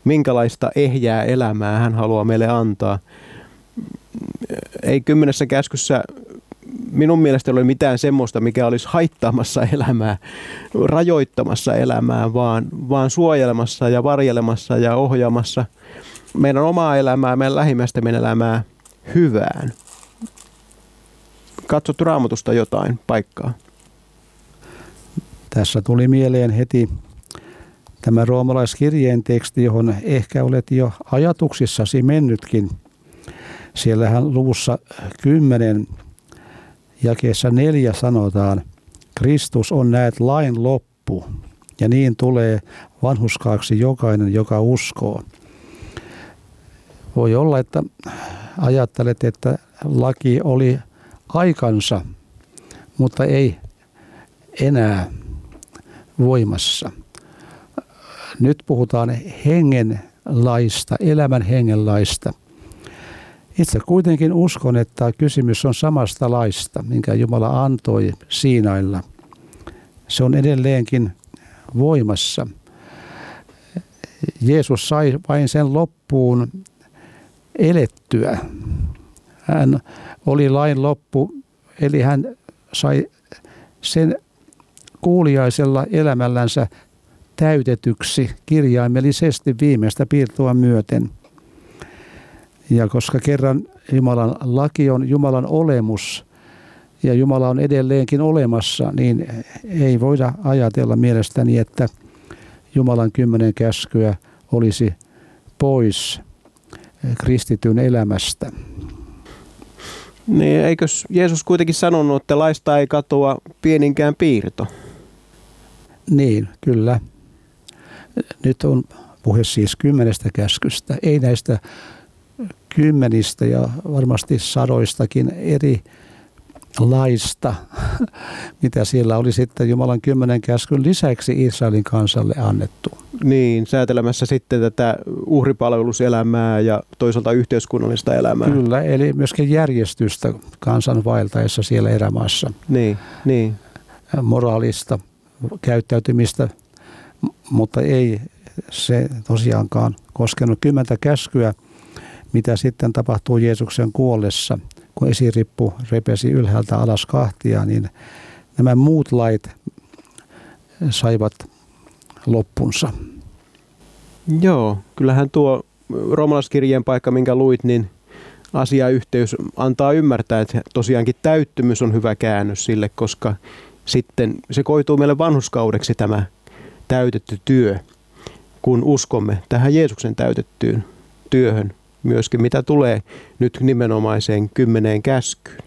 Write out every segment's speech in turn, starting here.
minkälaista ehjää elämää hän haluaa meille antaa. Ei 10 käskyssä minun mielestä ole mitään semmoista, mikä olisi haittaamassa elämää, rajoittamassa elämää, vaan suojelemassa ja varjelemassa ja ohjaamassa meidän omaa elämää, meidän lähimmäisten elämää hyvään. Katsottu Raamatusta jotain paikkaa? Tässä tuli mieleen heti tämä roomalaiskirjeen teksti, johon ehkä olet jo ajatuksissasi mennytkin. Siellähän luvussa 10 jakeessa 4 sanotaan, Kristus on näet lain loppu, ja niin tulee vanhurskaaksi jokainen, joka uskoo. Voi olla, että ajattelet, että laki oli aikansa, mutta ei enää voimassa. Nyt puhutaan hengenlaista, elämän hengenlaista. Itse kuitenkin uskon, että kysymys on samasta laista, minkä Jumala antoi Siinailla. Se on edelleenkin voimassa. Jeesus sai vain sen loppuun elettyä. Hän oli lain loppu, eli hän sai sen kuuliaisella elämällänsä täytetyksi kirjaimellisesti viimeistä piirtoa myöten. Ja koska kerran Jumalan laki on Jumalan olemus ja Jumala on edelleenkin olemassa, niin ei voida ajatella mielestäni, että Jumalan 10 käskyä olisi pois kristityn elämästä. Niin, eikö Jeesus kuitenkin sanonut, että laista ei katoa pieninkään piirto? Niin, kyllä. Nyt on puhe siis 10 käskystä, ei näistä 10 ja varmasti sadoistakin eri laista, mitä siellä oli sitten Jumalan 10 käskyn lisäksi Israelin kansalle annettu. Niin, säätelemässä sitten tätä uhripalveluselämää ja toisaalta yhteiskunnallista elämää. Kyllä, eli myöskin järjestystä kansan vaeltaessa siellä erämaassa. Niin. Moraalista käyttäytymistä, mutta ei se tosiaankaan koskenut 10 käskyä, mitä sitten tapahtuu Jeesuksen kuollessa, kun esirippu repesi ylhäältä alas kahtia, niin nämä muut lait saivat loppunsa. Joo, kyllähän tuo roomalaiskirjeen paikka, minkä luit, niin asiayhteys antaa ymmärtää, että tosiaankin täyttymys on hyvä käännös sille, koska sitten se koituu meille vanhurskaudeksi tämä täytetty työ, kun uskomme tähän Jeesuksen täytettyyn työhön myöskin, mitä tulee nyt nimenomaiseen 10 käskyyn.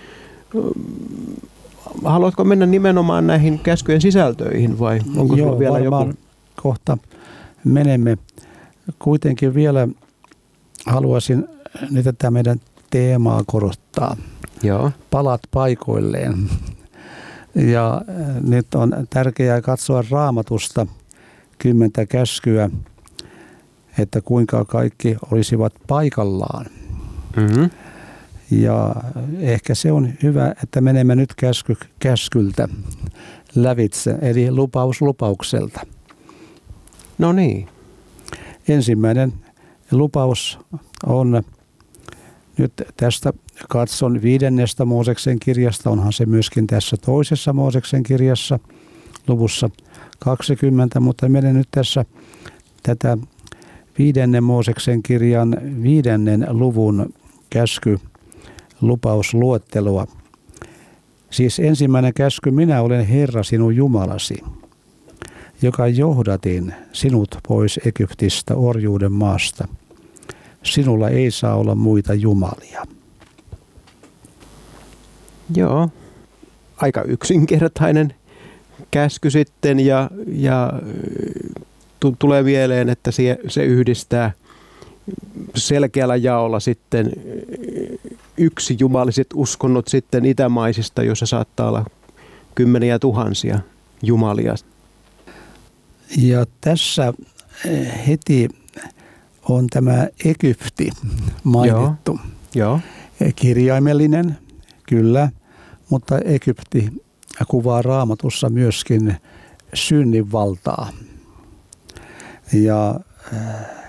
Haluatko mennä nimenomaan näihin käskyjen sisältöihin vai onko Joo, vielä joku? Kohta menemme. Kuitenkin vielä haluaisin nyt tätä meidän teemaa korottaa. Joo. Palat paikoilleen. Ja nyt on tärkeää katsoa Raamatusta 10 käskyä, että kuinka kaikki olisivat paikallaan. Mm-hmm. Ja ehkä se on hyvä, että menemme nyt käskyltä lävitse, eli lupaus lupaukselta. No niin. Ensimmäinen lupaus on nyt tästä katson 5. Mooseksen kirjasta, onhan se myöskin tässä 2. Mooseksen kirjassa luvussa 20, mutta menen nyt tässä tätä 5. Mooseksen kirjan 5. luvun lupausluettelua. Siis ensimmäinen käsky, minä olen Herra sinun Jumalasi, joka johdatin sinut pois Egyptistä orjuuden maasta. Sinulla ei saa olla muita jumalia. Joo, aika yksinkertainen käsky sitten ja tulee mieleen, että se yhdistää selkeällä jaolla sitten yksi jumaliset uskonnot sitten itämaisista, jossa saattaa olla 10 000 jumalia. Ja tässä heti on tämä Egypti mainittu. Joo. Kirjaimellinen, kyllä, mutta Egypti kuvaa Raamatussa myöskin synninvaltaa. Ja